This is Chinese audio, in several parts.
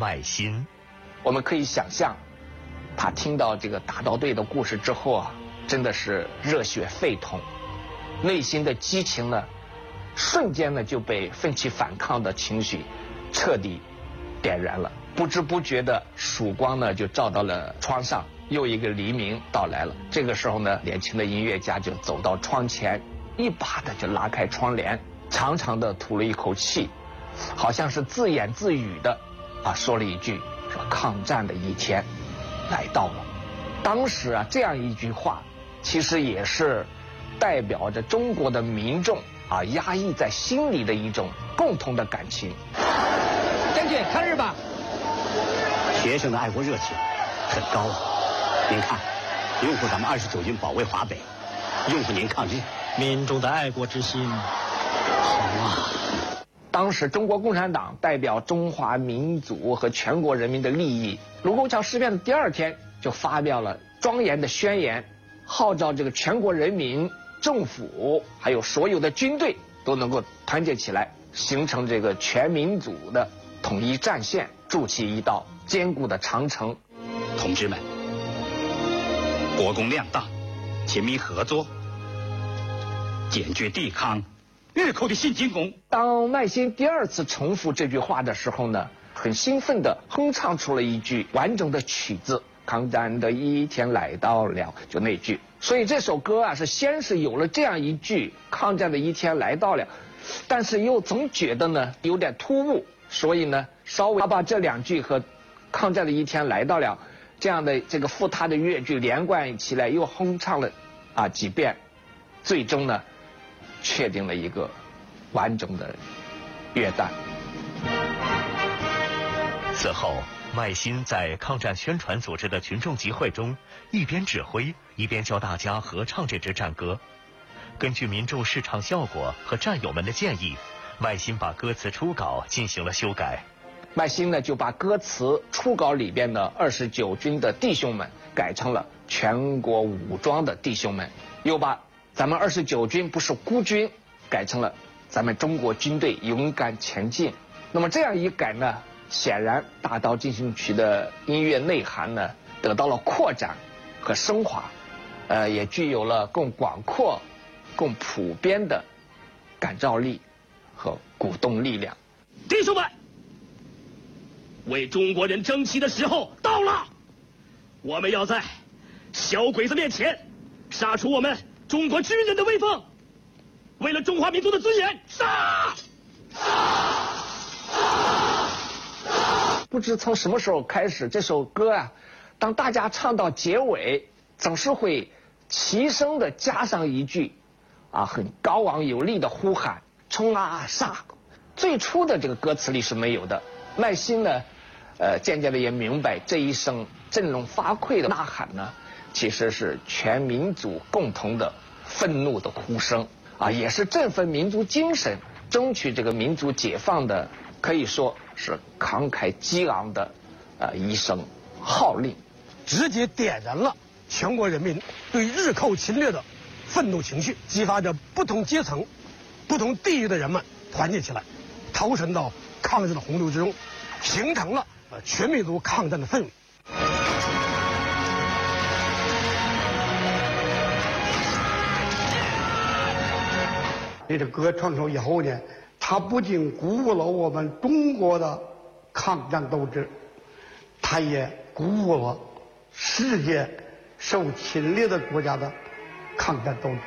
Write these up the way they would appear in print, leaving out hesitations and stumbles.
麦辛。 我们可以想象，他听到这个打刀队的故事之后啊，真的是热血沸腾，内心的激情呢，瞬间呢就被奋起反抗的情绪彻底点燃了。不知不觉的曙光呢就照到了窗上，又一个黎明到来了。这个时候呢，年轻的音乐家就走到窗前，一把的就拉开窗帘，长长的吐了一口气，好像是自言自语的说了一句，说抗战的一天来到了。当时这样一句话其实也是代表着中国的民众压抑在心里的一种共同的感情。 将军看日吧， 学生的爱国热情很高啊！您看，拥护咱们29军保卫华北，拥护您抗日， 民众的爱国之心好啊！ 当时中国共产党代表中华民族和全国人民的利益，卢沟桥事变的第2天就发表了庄严的宣言，号召这个全国人民、政府还有所有的军队都能够团结起来，形成这个全民族的统一战线，筑起一道坚固的长城。 同志们，国共两党紧密合作，坚决抵抗日寇的新进攻。 当麦辛第2次重复这句话的时候呢，很兴奋地哼唱出了一句完整的曲子，抗战的一天来到了，就那句。所以这首歌是先是有了这样一句抗战的一天来到了，但是又总觉得呢有点突兀，所以呢稍微他把这2句和抗战的一天来到了这样的这个附沓的乐句连贯起来，又哼唱了几遍，最终呢确定了一个完整的乐段。 此后，麦辛在抗战宣传组织的群众集会中，一边指挥，一边教大家合唱这支战歌。根据民众试唱效果和战友们的建议，麦辛把歌词初稿进行了修改。 麦辛呢就把歌词初稿里边的29军的弟兄们改成了全国武装的弟兄们，又把咱们29军不是孤军改成了咱们中国军队勇敢前进。那么这样一改呢，显然《大刀进行曲》的音乐内涵呢得到了扩展和升华，也具有了更广阔、更普遍的感召力和鼓动力量。 弟兄们，为中国人争气的时候到了，我们要在小鬼子面前杀出我们中国军人的威风，为了中华民族的尊严，杀！ 不知从什么时候开始，这首歌当大家唱到结尾，总是会齐声的加上一句很高昂有力的呼喊，冲啊杀！最初的这个歌词里是没有的。麦辛呢渐渐的也明白，这一声振聋发聩的呐喊呢，其实是全民族共同的愤怒的呼声也是振奋民族精神、争取这个民族解放的，可以说是慷慨激昂的一声号令， 直接点燃了全国人民对日寇侵略的愤怒情绪，激发着不同阶层、不同地域的人们团结起来，投身到抗日的洪流之中，形成了全民族抗战的氛围。 这个歌唱出以后呢，它不仅鼓舞了我们中国的抗战斗志，它也鼓舞了世界受侵略的国家的抗战斗志。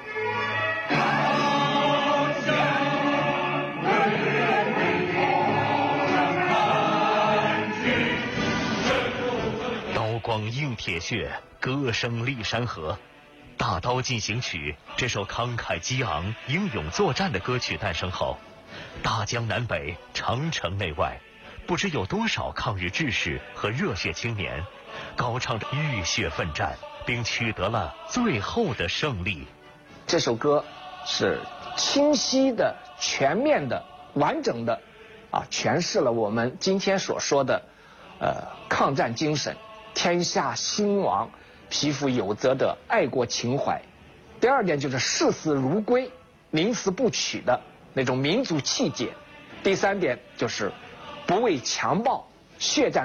刀光映铁血，歌声立山河。大刀进行曲这首慷慨激昂、英勇作战的歌曲诞生后，大江南北、长城内外，不知有多少抗日志士和热血青年，高唱着浴血奋战，并取得了最后的胜利。 这首歌是清晰的、全面的、完整的诠释了我们今天所说的抗战精神、天下兴亡、匹夫有责的爱国情怀。第2点就是视死如归、宁死不屈的那种民族气节。第3点就是不畏强暴、血战